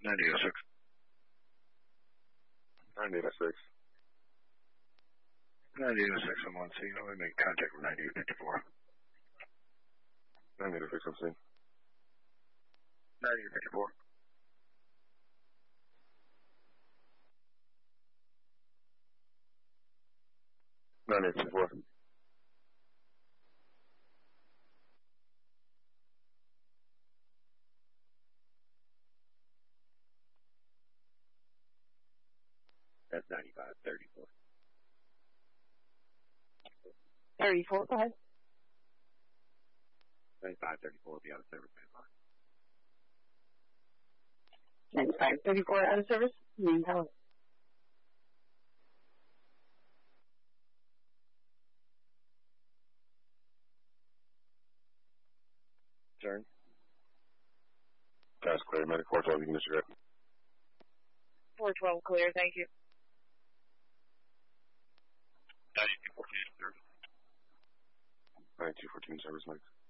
9806. 9806. 9806, I'm on scene. Let me make contact with 9854. 9806, I'm scene. 9854. 9854. That's 9534. 34, go ahead. 9534 will be out of service, man. 9534 out of service? Hello. Turn. That's clear. Medic 412, you can disregard. 412 clear, thank you. 9214 service. 9214 service, Mike.